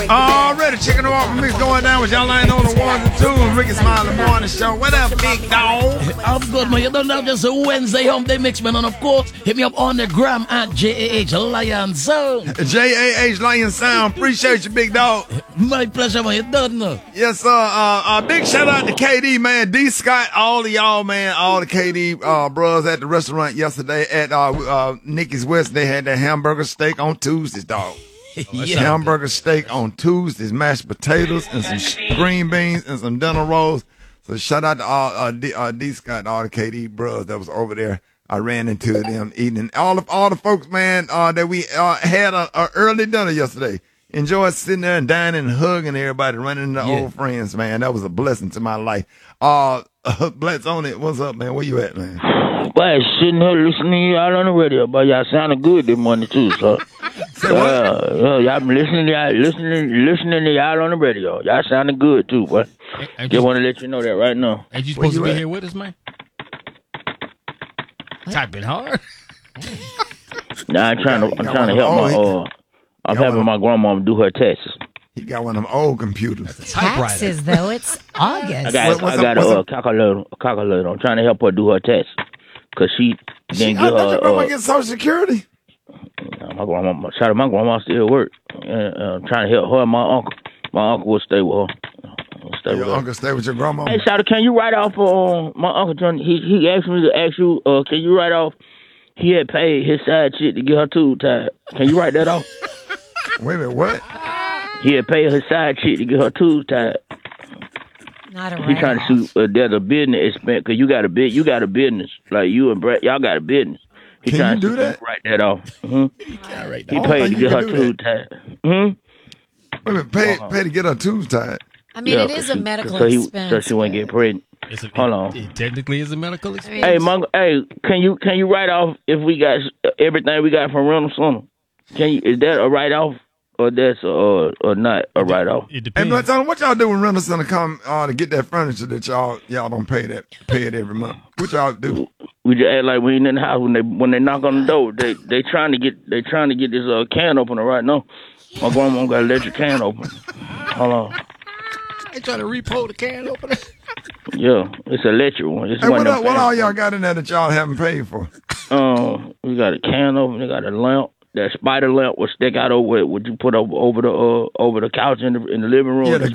Already checking the walk mix going down with y'all ain't on the ones and twos. Ricky Smiley Morning Show. What up, big dog? I'm good, man. You don't have just a Wednesday home day mix, man. And of course, hit me up on the gram at JAH Lion Sound. JAH Lion Sound. Appreciate you, big dog. My pleasure, man. You don't know. Yes, sir. Big shout out to KD, man. D Scott, all of y'all, man. All the KD bros at the restaurant yesterday at Nicky's West. They had that hamburger steak on Tuesdays, dog. Yeah. Hamburger steak on Tuesdays, mashed potatoes and some green beans and some dinner rolls. So shout out to all D Scott and all the KD bros that was over there. I ran into them eating. All the folks, man, that we had a early dinner yesterday. Enjoyed sitting there and dining and hugging everybody, running into old friends, man. That was a blessing to my life. Blacks on it. What's up, man? Where you at, man? Boy, sitting here listening to y'all on the radio, but y'all sounding good this morning too, so. Say what? Y'all been listening to y'all on the radio. Y'all sounding good too, boy. Just want to let you know that right now. Ain't you supposed to be here with us, man? Typing hard. Nah, I'm trying to help I'm having my grandma do her taxes. He got one of them old computers. Taxes, though. It's August. I got a calculator. I'm trying to help her do her taxes. Because she didn't get her... grandma get Social Security? My grandma still work. I'm trying to help her and my uncle. My uncle will stay with her. Your uncle stay with your grandma? Hey, Shawty, can you write off my uncle John? He asked me to ask you, can you write off, he had paid his side chick to get her tube tied. Can you write that off? Wait a minute, what? He had paid his side chick to get her tube tied. Not a He trying to sue. There's a business expense because you got a business like you and Brett. Y'all got a business. He Can trying you to do that? write that off. Mm-hmm. He can't write He that. paid to get her tube tied. Wait a minute, pay to get her tubes tied. I mean, it is a medical expense. So she won't get pregnant. Hold on. It technically is a medical expense. Hey, can you write off if we got everything we got from Reynolds Center? Is that a write off or that's or not a write off? It Hey, depends. but tell them what y'all do when Reynolds Center come to get that furniture that y'all don't pay it every month. What y'all do? We just act like we ain't in the house when they knock on the door. They trying to get this can opener right now. My grandma got an electric can opener. Hold on. They trying to repo the can opener. Yeah, it's an electric one. It's Hey, one what all y'all got in there that y'all haven't paid for? We got a can opener. Got a lamp. That spider lamp will stick out over what you put over the couch in the living room. Yeah, the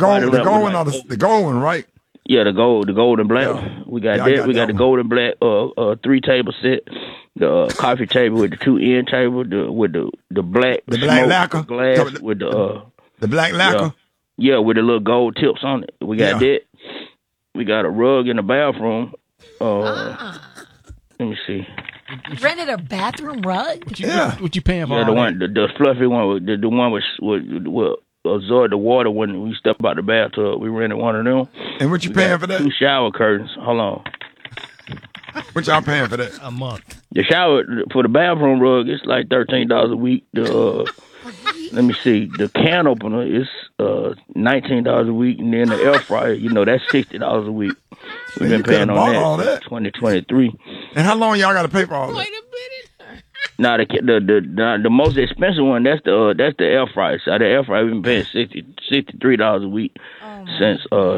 gold one, right? Yeah, the gold and black. Yeah. We got that. We got the gold and black 3-table set. The coffee table with the 2 end table. With the black lacquer glass with the black lacquer. Yeah, with the little gold tips on it. We got that. We got a rug in the bathroom. Let me see. Rented a bathroom rug? What you paying for? Yeah, the fluffy one, the one with absorb the water when we step out the bathtub. We rented one of them. And what you paying for that? 2 shower curtains. Hold on. What y'all paying for that? A month. The shower for the bathroom rug, it's like $13 a week. Let me see. The can opener is $19 a week, and then the air fryer, that's $60 a week. We've been paying on that 2023. And how long y'all got to pay for all that? Wait a minute. Now the most expensive one, that's the air fryer. So the air fryer we've been paying $63 a week since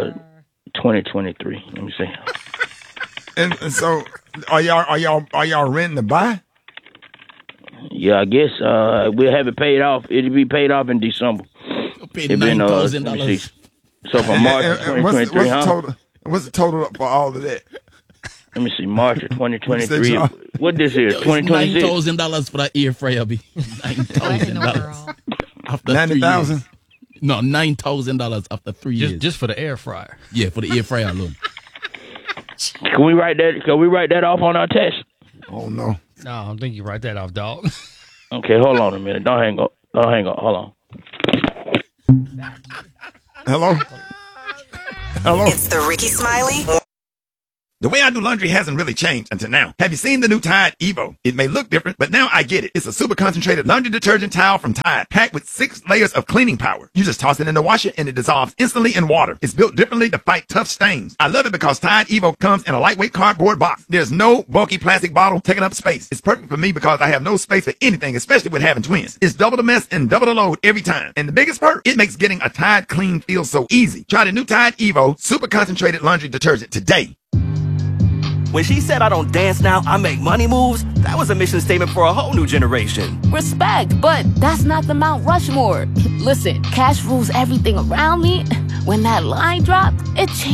2023. Let me see. And so are y'all renting to buy? Yeah, I guess we'll have it paid off. It'll be paid off in December. Paid $9,000. So from March of 2023, what's the total for all of that? Let me see, March of 2023. What this is, 2026? $9,000 for that air fryer, be $9,000 after 90,000. No, $9,000 after 3 years. Just for the air fryer. Yeah, for the air fryer alone. Can we write that off on our test? Oh no. No, I don't think you write that off, dog. Okay, hold on a minute. Don't hang up. Hold on. Hello. It's the Ricky Smiley The way I do laundry hasn't really changed until now. Have you seen the new Tide Evo? It may look different, but now I get it. It's a super concentrated laundry detergent towel from Tide, packed with 6 layers of cleaning power. You just toss it in the washer and it dissolves instantly in water. It's built differently to fight tough stains. I love it because Tide Evo comes in a lightweight cardboard box. There's no bulky plastic bottle taking up space. It's perfect for me because I have no space for anything, especially with having twins. It's double the mess and double the load every time. And the biggest perk, it makes getting a Tide clean feel so easy. Try the new Tide Evo super concentrated laundry detergent today. When she said I don't dance now, I make money moves, that was a mission statement for a whole new generation. Respect, but that's not the Mount Rushmore. Listen, cash rules everything around me. When that line dropped, it changed